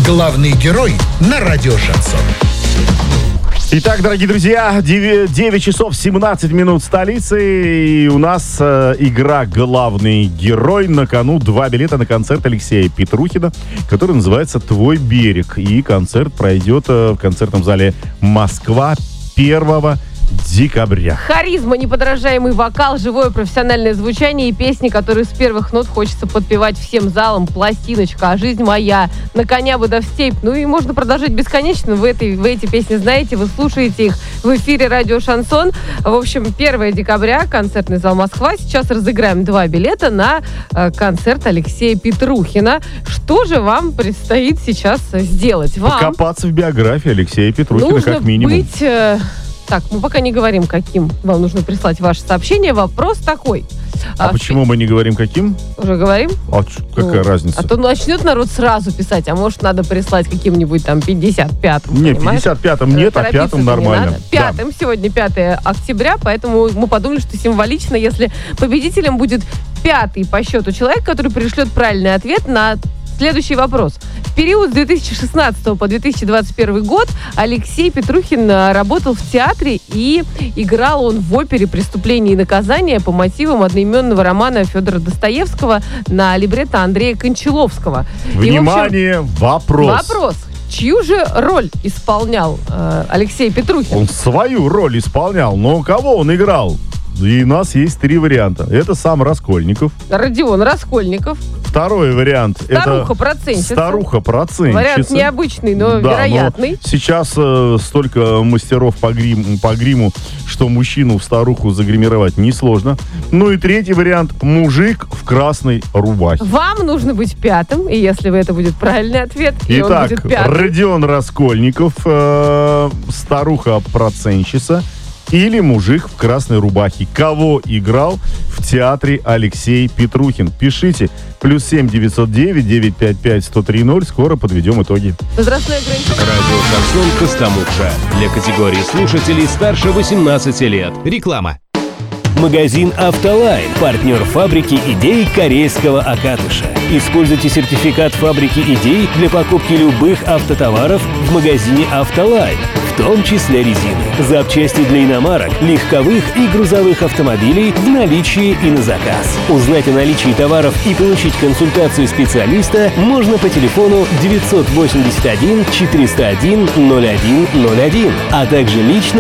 Главный герой на радио «Шансон». Итак, дорогие друзья, 9 часов 17 минут столицы. И у нас игра «Главный герой». На кону 2 билета на концерт Алексея Петрухина, который называется «Твой берег». И концерт пройдет в концертном зале «Москва» 1 декабря. Харизма, неподражаемый вокал, живое профессиональное звучание и песни, которые с первых нот хочется подпевать всем залом. Пластиночка, а жизнь моя, на коня бы да в степь. Ну и можно продолжать бесконечно. Вы эти песни знаете, вы слушаете их в эфире радио «Шансон». В общем, 1 декабря, концертный зал «Москва». Сейчас разыграем 2 билета на концерт Алексея Петрухина. Что же вам предстоит сейчас сделать? Покопаться в биографии Алексея Петрухина, нужно как минимум. Быть... Так, мы пока не говорим, каким вам нужно прислать ваше сообщение. Вопрос такой. Почему мы не говорим каким? Уже говорим? Какая разница? А то начнет народ сразу писать, а может надо прислать каким-нибудь там 55-м. Нет, 55-м нет, а 5-м нормально. 5-м, сегодня 5 октября, поэтому мы подумали, что символично, если победителем будет 5-й по счету человек, который пришлет правильный ответ на следующий вопрос. В период с 2016 по 2021 год Алексей Петрухин работал в театре и играл он в опере «Преступление и наказание» по мотивам одноименного романа Федора Достоевского на либретто Андрея Кончаловского. Внимание, вопрос. Вопрос. Чью же роль исполнял Алексей Петрухин? Он свою роль исполнял, но кого он играл? И у нас есть 3 варианта. Это сам Раскольников. Родион Раскольников. Второй вариант. Старуха-процентщица. Старуха-процентщица. Вариант необычный, но вероятный. Но сейчас столько мастеров по гриму, что мужчину в старуху загримировать несложно. Ну и 3-й вариант. Мужик в красной рубахе. Вам нужно быть 5-м, и если это будет правильный ответ, и итак, он будет 5-м. Родион Раскольников, старуха-процентщица или мужик в красной рубахе. Кого играл в театре Алексей Петрухин? Пишите. +7 909 955 1030. Скоро подведем итоги. Возрастной ограничение. Радио «Шансон» Костомукша. Для категории слушателей старше 18 лет. Реклама. Магазин «Автолайн». Партнер фабрики идей корейского Акатыша. Используйте сертификат фабрики идей для покупки любых автотоваров в магазине «Автолайн», в том числе резины. Запчасти для иномарок, легковых и грузовых автомобилей в наличии и на заказ. Узнать о наличии товаров и получить консультацию специалиста можно по телефону 981 401 0101, а также лично